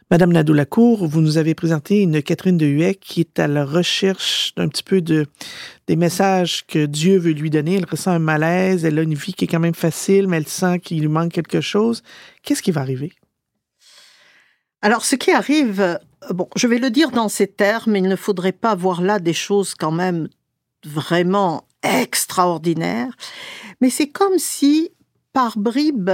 Madame Nadeau-Lacour, vous nous avez présenté une Catherine de Huet qui est à la recherche d'un petit peu des messages que Dieu veut lui donner. Elle ressent un malaise, elle a une vie qui est quand même facile, mais elle sent qu'il lui manque quelque chose. Qu'est-ce qui va arriver? Alors, ce qui arrive, je vais le dire dans ces termes, il ne faudrait pas voir là des choses quand même vraiment extraordinaires, mais c'est comme si, par bribes,